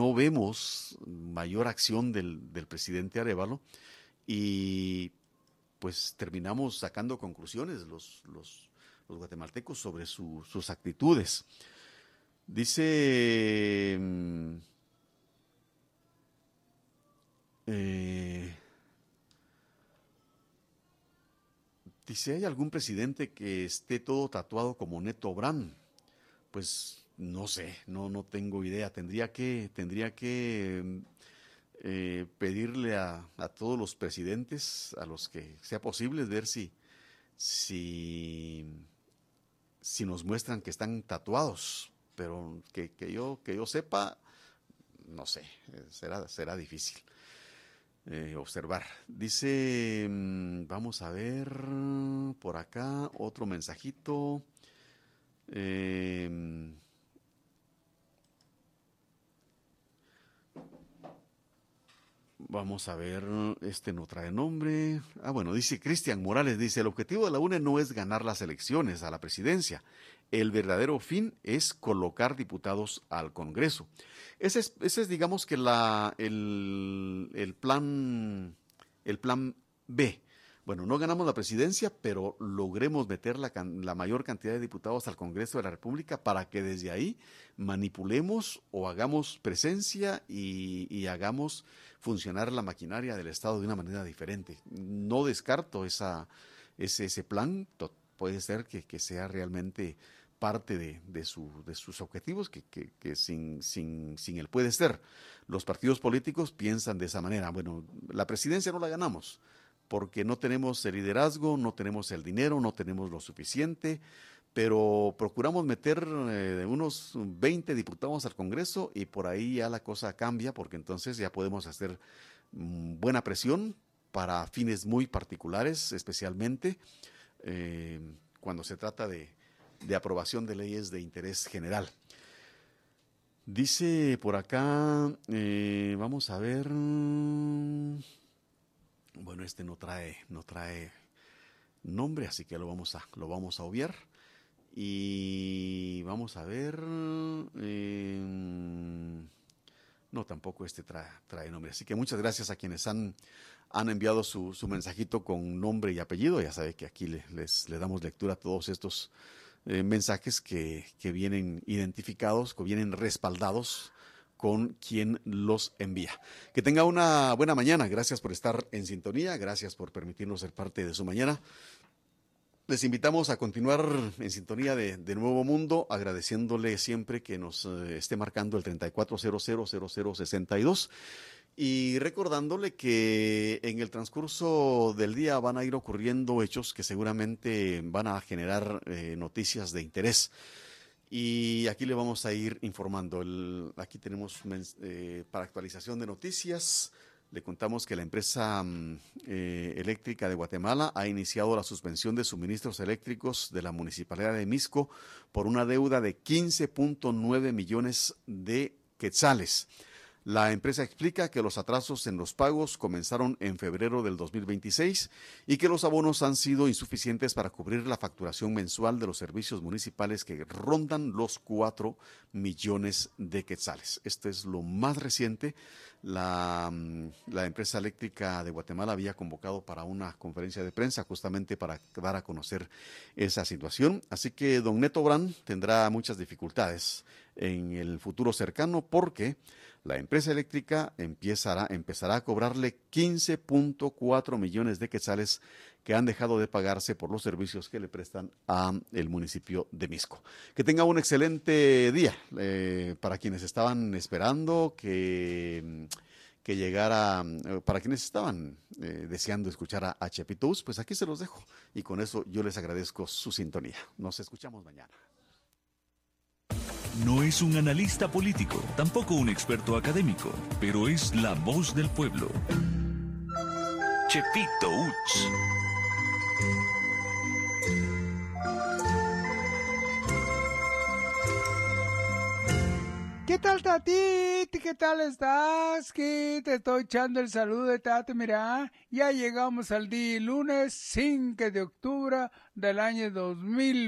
no vemos mayor acción del presidente Arévalo y pues terminamos sacando conclusiones los guatemaltecos sobre sus actitudes. Dice, dice, ¿hay algún presidente que esté todo tatuado como Neto Brand? Pues no sé, no tengo idea. Tendría que pedirle a todos los presidentes, a los que sea posible, ver si, si nos muestran que están tatuados. Pero que yo sepa, no sé, será difícil observar. Dice, vamos a ver por acá otro mensajito. Vamos a ver, este no trae nombre. Bueno, dice Cristian Morales, dice, el objetivo de la UNE no es ganar las elecciones a la presidencia. El verdadero fin es colocar diputados al Congreso. Ese es digamos que el plan B. Bueno, no ganamos la presidencia, pero logremos meter la mayor cantidad de diputados al Congreso de la República para que desde ahí manipulemos o hagamos presencia y hagamos funcionar la maquinaria del Estado de una manera diferente. No descarto ese plan, puede ser que sea realmente parte de sus objetivos, que sin él puede ser. Los partidos políticos piensan de esa manera. Bueno, la presidencia no la ganamos porque no tenemos el liderazgo, no tenemos el dinero, no tenemos lo suficiente, pero procuramos meter unos 20 diputados al Congreso y por ahí ya la cosa cambia, porque entonces ya podemos hacer buena presión para fines muy particulares, especialmente cuando se trata de aprobación de leyes de interés general. Dice por acá, vamos a ver, bueno, este no trae nombre, así que lo vamos a obviar. Y vamos a ver, no, tampoco este trae nombre. Así que muchas gracias a quienes han enviado su mensajito con nombre y apellido. Ya sabe que aquí le damos lectura a todos estos mensajes que vienen identificados, que vienen respaldados con quien los envía. Que tenga una buena mañana. Gracias por estar en sintonía. Gracias por permitirnos ser parte de su mañana. Les invitamos a continuar en sintonía de Nuevo Mundo, agradeciéndole siempre que nos esté marcando el 34000062 y recordándole que en el transcurso del día van a ir ocurriendo hechos que seguramente van a generar noticias de interés. Y aquí le vamos a ir informando. Aquí tenemos para actualización de noticias. Le contamos que la empresa eléctrica de Guatemala ha iniciado la suspensión de suministros eléctricos de la Municipalidad de Mixco por una deuda de 15.9 millones de quetzales. La empresa explica que los atrasos en los pagos comenzaron en febrero del 2026 y que los abonos han sido insuficientes para cubrir la facturación mensual de los servicios municipales que rondan los 4 millones de quetzales. Esto es lo más reciente. La empresa eléctrica de Guatemala había convocado para una conferencia de prensa justamente para dar a conocer esa situación. Así que don Neto Brand tendrá muchas dificultades en el futuro cercano porque la empresa eléctrica empezará a cobrarle 15.4 millones de quetzales que han dejado de pagarse por los servicios que le prestan a el municipio de Mixco. Que tenga un excelente día. Para quienes estaban esperando que llegara, para quienes estaban deseando escuchar a Chepitos, pues aquí se los dejo. Y con eso yo les agradezco su sintonía. Nos escuchamos mañana. No es un analista político, tampoco un experto académico, pero es la voz del pueblo. Chepito Uts. ¿Qué tal, Tatiti? ¿Qué tal estás? Que te estoy echando el saludo de Tati. Mira, ya llegamos al día lunes 5 de octubre del año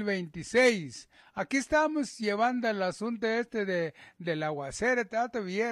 2026. Aquí estamos llevando el asunto del aguacero, Tati.